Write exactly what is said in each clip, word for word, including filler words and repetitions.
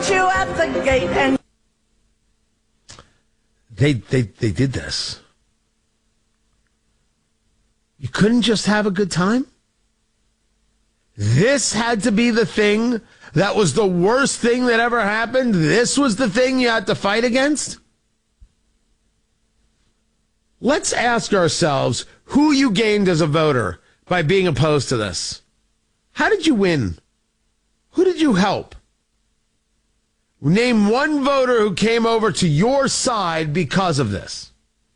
meet you at the gate and They, they they did this. You couldn't just have a good time? This had to be the thing that was the worst thing that ever happened? This was the thing you had to fight against? Let's ask ourselves who you gained as a voter by being opposed to this. How did you win? Who did you help? Name one voter who came over to your side because of this.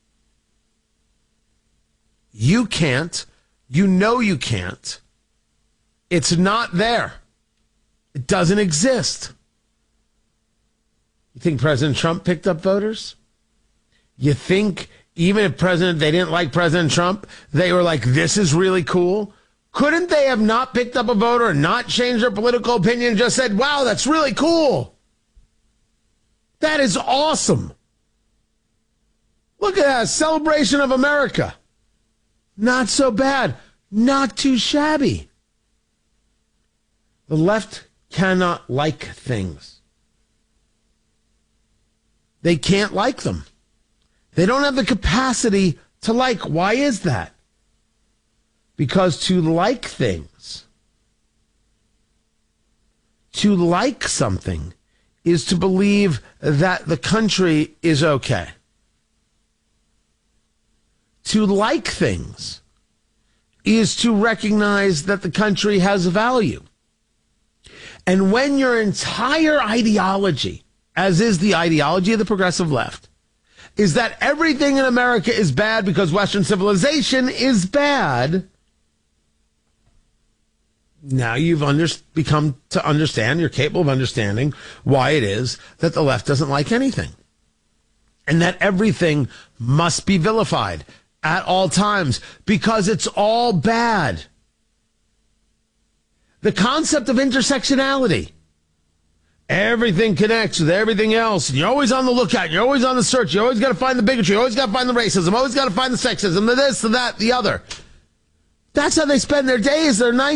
You can't. You know you can't. It's not there. It doesn't exist. You think President Trump picked up voters? You think even if President they didn't like President Trump, they were like, this is really cool? Couldn't they have not picked up a voter and not changed their political opinion and just said, wow, that's really cool? That is awesome. Look at that, a celebration of America. Not so bad. Not too shabby. The left cannot like things. They can't like them. They don't have the capacity to like. Why is that? Because to like things, to like something, is to believe that the country is okay. To like things is to recognize that the country has value. And when your entire ideology, as is the ideology of the progressive left, is that everything in America is bad because Western civilization is bad, now you've under, become to understand, you're capable of understanding why it is that the left doesn't like anything. And that everything must be vilified at all times because it's all bad. The concept of intersectionality. Everything connects with everything else. And you're always on the lookout. You're always on the search. You always got to find the bigotry. You always got to find the racism. Always got to find the sexism, the this, the that, the other. That's how they spend their days, their nights.